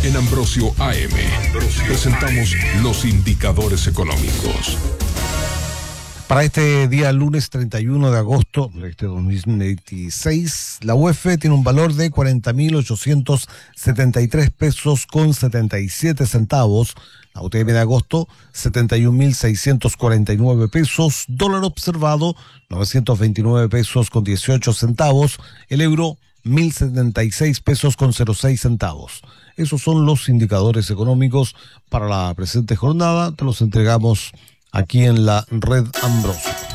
En Ambrosio AM presentamos los indicadores económicos. Para este día lunes 31 de agosto de este 2026, la UEF tiene un valor de 40.873 pesos con 77 centavos. La UTM de agosto, 71.649 pesos. Dólar observado, 929 pesos con 18 centavos. El euro, 1.076 pesos con 06 centavos. Esos son los indicadores económicos para la presente jornada. Te los entregamos aquí en la Red Ambrosio.